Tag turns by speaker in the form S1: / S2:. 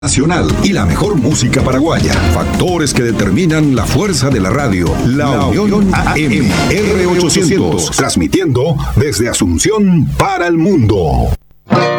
S1: Nacional y la mejor música paraguaya. Factores que determinan la fuerza de la radio. La Unión AM R800, transmitiendo desde Asunción para el mundo.